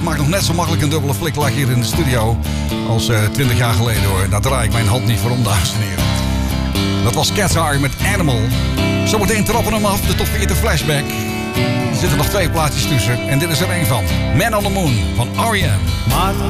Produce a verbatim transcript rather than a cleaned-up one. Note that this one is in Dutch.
maakt nog net zo makkelijk een dubbele fliklak hier in de studio als uh, twintig jaar geleden hoor. Daar draai ik mijn hand niet voor om, dames en heren. Dat was Cat's Eye met Animal. Zometeen trappen hem af, de top veertig flashback. Er zitten nog twee plaatjes tussen en dit is er één van. Man on the Moon van R E M.